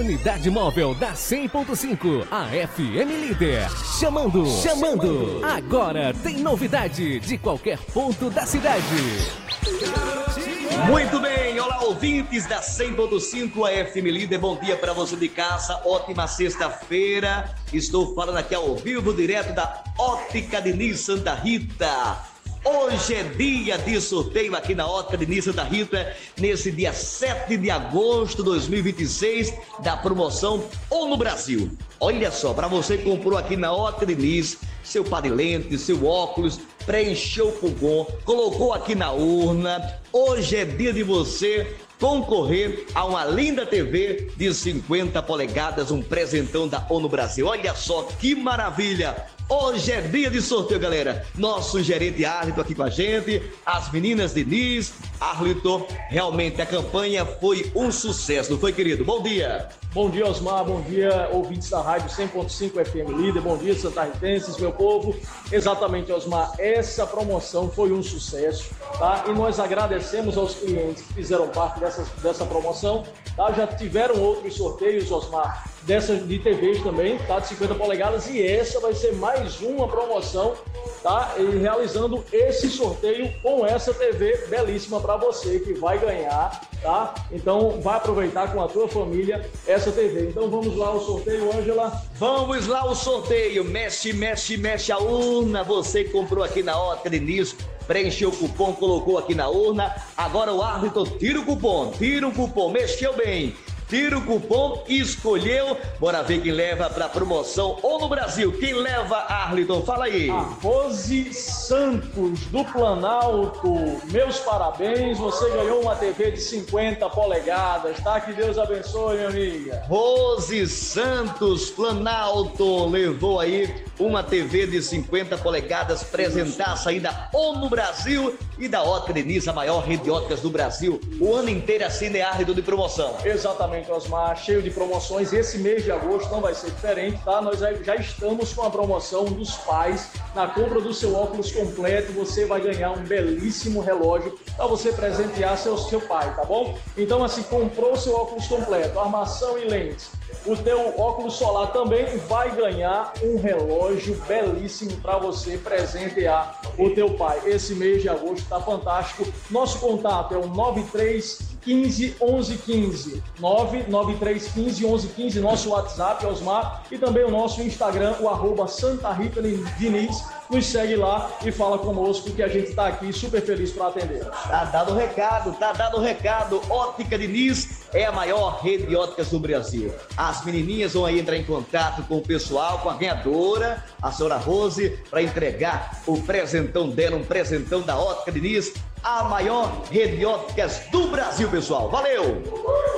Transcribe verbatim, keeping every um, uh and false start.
Unidade móvel da cem ponto cinco, a F M Líder. Chamando, chamando. Agora tem novidade de qualquer ponto da cidade. Muito bem, olá ouvintes da cem ponto cinco, a F M Líder, bom dia para você de casa, ótima sexta-feira. Estou falando aqui ao vivo, direto da Ótica Diniz Santa Rita. Hoje é dia de sorteio aqui na Ótica Diniz Santa Rita, nesse dia sete de agosto de dois mil e vinte e seis, da promoção O no Brasil. Olha só, para você que comprou aqui na Ótica Diniz, seu par de lentes, seu óculos, preencheu o cupom, colocou aqui na urna, hoje é dia de você concorrer a uma linda T V de cinquenta polegadas, um presentão da O no Brasil. Olha só que maravilha! Hoje é dia de sorteio, galera. Nosso gerente Arlito aqui com a gente, as meninas Diniz, Arlito, realmente a campanha foi um sucesso, não foi, querido? Bom dia. Bom dia, Osmar, bom dia, ouvintes da rádio cem ponto cinco F M Líder, bom dia, santarritenses, meu povo. Exatamente, Osmar, essa promoção foi um sucesso, tá? E nós agradecemos aos clientes que fizeram parte dessa, dessa promoção, tá? Já tiveram outros sorteios, Osmar, dessas de T Vs também, tá? De cinquenta polegadas, e essa vai ser mais uma promoção, tá? E realizando esse sorteio com essa T V belíssima para você que vai ganhar, tá? Então vai aproveitar com a tua família essa T V. Então vamos lá ao sorteio, Ângela. Vamos lá ao sorteio. Mexe, mexe, mexe a urna. Você que comprou aqui na Ótica Diniz, preencheu o cupom, colocou aqui na urna. Agora o árbitro tira o cupom, tira o cupom, mexeu bem. Tira o cupom e escolheu. Bora ver quem leva para promoção ou no Brasil. Quem leva, Arlton? Fala aí. A Rose Santos, do Planalto. Meus parabéns, você ganhou uma T V de cinquenta polegadas, tá? Que Deus abençoe, minha amiga. Rose Santos, Planalto, levou aí uma T V de cinquenta polegadas, presentaça aí da O no Brasil e da Ótica Diniz, a maior rede de óticas do Brasil. O ano inteiro assim, né, Arlton, de promoção. Exatamente, Osmar, cheio de promoções. Esse mês de agosto não vai ser diferente, tá? Nós já estamos com a promoção dos pais. Na compra do seu óculos completo, você vai ganhar um belíssimo relógio para você presentear seu, seu pai, tá bom? Então, assim, comprou o seu óculos completo, armação e lentes, o teu óculos solar também vai ganhar um relógio belíssimo para você presentear o teu pai. Esse mês de agosto tá fantástico. Nosso contato é o nove três um cinco, onze quinze, nove nove três um cinco, onze quinze, nosso WhatsApp, Osmar, e também o nosso Instagram, o arroba Santa Rita Diniz. Nos segue lá e fala conosco que a gente está aqui super feliz para atender. Tá dado o recado, tá dado o recado. Ótica Diniz é a maior rede de óticas do Brasil. As menininhas vão aí entrar em contato com o pessoal, com a ganhadora, a senhora Rose, para entregar o presentão dela, um presentão da Ótica Diniz, a maior rede de óticas do Brasil, pessoal. Valeu!